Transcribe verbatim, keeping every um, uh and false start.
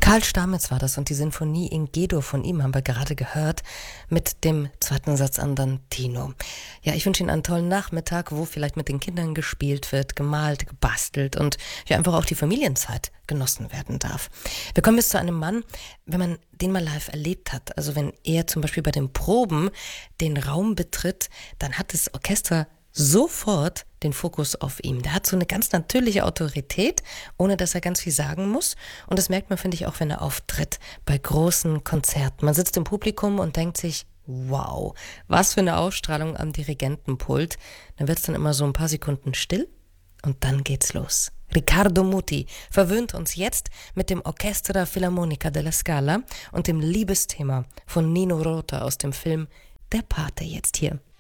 Karl Stamitz war das und die Sinfonie in G-Dur von ihm haben wir gerade gehört mit dem zweiten Satz Andantino. Ja, ich wünsche Ihnen einen tollen Nachmittag, wo vielleicht mit den Kindern gespielt wird, gemalt, gebastelt und ja einfach auch die Familienzeit genossen werden darf. Wir kommen jetzt zu einem Mann, wenn man den mal live erlebt hat, also wenn er zum Beispiel bei den Proben den Raum betritt, dann hat das Orchester sofort den Fokus auf ihm. Der hat so eine ganz natürliche Autorität, ohne dass er ganz viel sagen muss. Und das merkt man, finde ich, auch wenn er auftritt bei großen Konzerten. Man sitzt im Publikum und denkt sich, wow, was für eine Ausstrahlung am Dirigentenpult. Dann wird es dann immer so ein paar Sekunden still und dann geht's los. Riccardo Muti verwöhnt uns jetzt mit dem Orchestra Filarmonica della Scala und dem Liebesthema von Nino Rota aus dem Film Der Pate jetzt hier.